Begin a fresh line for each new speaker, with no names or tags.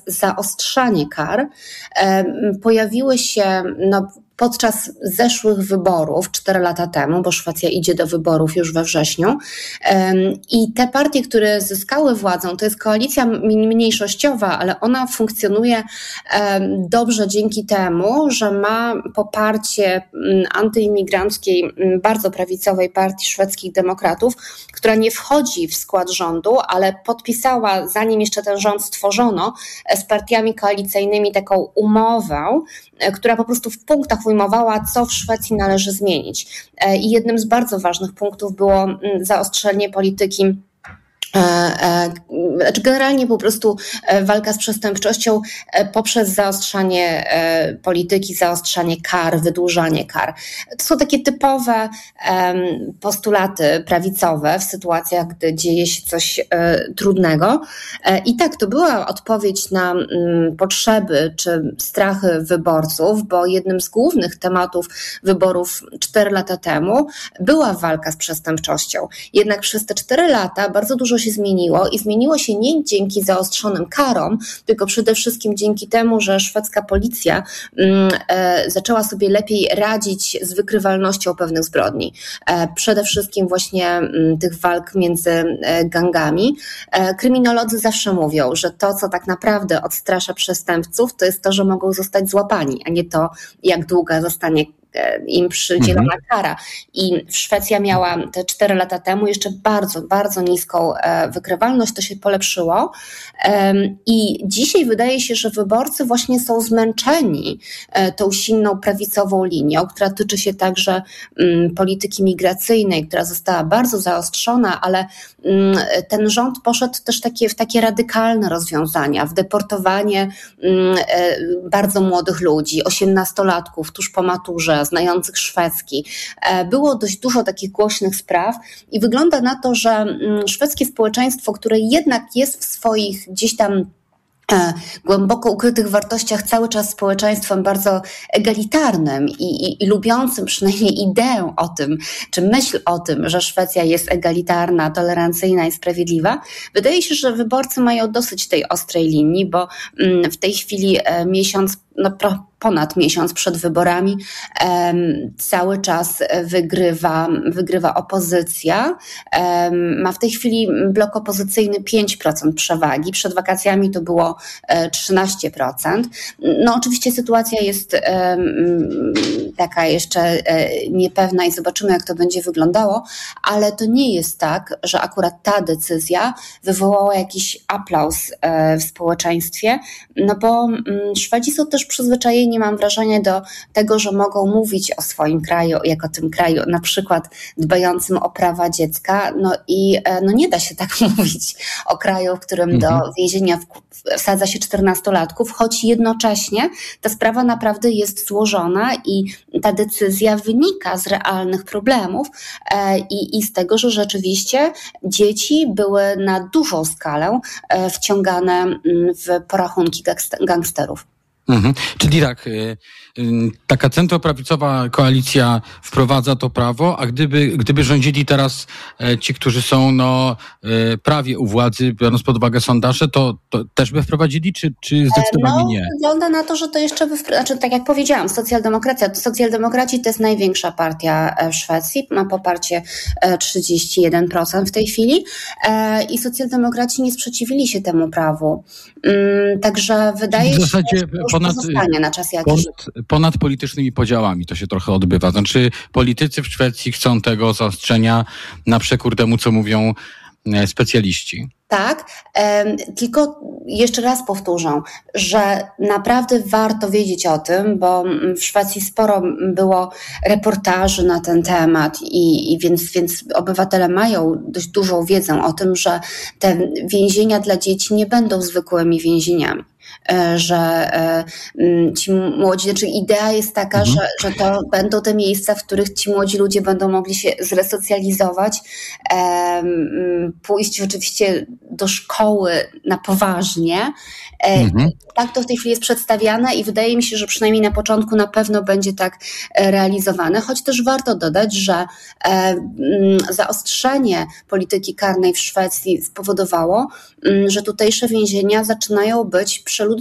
zaostrzanie kar pojawiły się podczas zeszłych wyborów 4 lata temu, bo Szwecja idzie do wyborów już we wrześniu i te partie, które zyskały władzę, to jest koalicja mniejszościowa, ale ona funkcjonuje dobrze dzięki temu, że ma poparcie antyimigranckiej, bardzo prawicowej partii szwedzkich demokratów, która nie wchodzi w skład rządu, ale podpisała, zanim jeszcze ten rząd stworzono, z partiami koalicyjnymi taką umowę, która po prostu w punktach ujmowała, co w Szwecji należy zmienić. I jednym z bardzo ważnych punktów było zaostrzenie polityki, generalnie po prostu walka z przestępczością poprzez zaostrzanie polityki, zaostrzanie kar, wydłużanie kar. To są takie typowe postulaty prawicowe w sytuacjach, gdy dzieje się coś trudnego. I tak, to była odpowiedź na potrzeby czy strachy wyborców, bo jednym z głównych tematów wyborów 4 lata temu była walka z przestępczością. Jednak przez te 4 lata bardzo dużo się zmieniło i zmieniło się nie dzięki zaostrzonym karom, tylko przede wszystkim dzięki temu, że szwedzka policja zaczęła sobie lepiej radzić z wykrywalnością pewnych zbrodni. Przede wszystkim właśnie tych walk między gangami. Kryminolodzy zawsze mówią, że to, co tak naprawdę odstrasza przestępców, to jest to, że mogą zostać złapani, a nie to, jak długa zostanie im przydzielona kara. I Szwecja miała te 4 lata temu jeszcze bardzo, bardzo niską wykrywalność, to się polepszyło. I dzisiaj wydaje się, że wyborcy właśnie są zmęczeni tą silną prawicową linią, która tyczy się także polityki migracyjnej, która została bardzo zaostrzona, ale ten rząd poszedł też w takie radykalne rozwiązania, w deportowanie bardzo młodych ludzi, 18-latków tuż po maturze, znających szwedzki. Było dość dużo takich głośnych spraw i wygląda na to, że szwedzkie społeczeństwo, które jednak jest w swoich gdzieś tam głęboko ukrytych wartościach cały czas społeczeństwem bardzo egalitarnym i lubiącym przynajmniej ideę o tym, czy myśl o tym, że Szwecja jest egalitarna, tolerancyjna i sprawiedliwa. Wydaje się, że wyborcy mają dosyć tej ostrej linii, bo w tej chwili ponad miesiąc przed wyborami cały czas wygrywa opozycja. Ma w tej chwili blok opozycyjny 5% przewagi. Przed wakacjami to było 13%. No oczywiście sytuacja jest taka jeszcze niepewna i zobaczymy, jak to będzie wyglądało, ale to nie jest tak, że akurat ta decyzja wywołała jakiś aplauz w społeczeństwie, no bo Szwedzi są też przyzwyczajeni, mam wrażenie, do tego, że mogą mówić o swoim kraju, jako tym kraju na przykład dbającym o prawa dziecka, no i nie da się tak mówić o kraju, w którym do więzienia wsadza się 14-latków, choć jednocześnie ta sprawa naprawdę jest złożona i ta decyzja wynika z realnych problemów i z tego, że rzeczywiście dzieci były na dużą skalę wciągane w porachunki gangsterów.
Czyli tak, taka centroprawicowa koalicja wprowadza to prawo, a gdyby rządzili teraz ci, którzy są prawie u władzy, biorąc pod uwagę sondaże, to też by wprowadzili, czy zdecydowanie nie?
Wygląda na to, że to jeszcze tak jak powiedziałam, socjaldemokraci to jest największa partia w Szwecji, ma poparcie 31% w tej chwili i socjaldemokraci nie sprzeciwili się temu prawu. Także wydaje się, że pozostanie na czas jakiś.
Ponad politycznymi podziałami to się trochę odbywa. Znaczy politycy w Szwecji chcą tego zaostrzenia na przekór temu, co mówią specjaliści.
Tak, tylko jeszcze raz powtórzę, że naprawdę warto wiedzieć o tym, bo w Szwecji sporo było reportaży na ten temat i więc obywatele mają dość dużą wiedzę o tym, że te więzienia dla dzieci nie będą zwykłymi więzieniami. Że ci młodzi, znaczy idea jest taka, że to będą te miejsca, w których ci młodzi ludzie będą mogli się zresocjalizować, pójść oczywiście do szkoły na poważnie. Tak to w tej chwili jest przedstawiane i wydaje mi się, że przynajmniej na początku na pewno będzie tak realizowane, choć też warto dodać, że zaostrzenie polityki karnej w Szwecji spowodowało, że tutejsze więzienia zaczynają być przeludność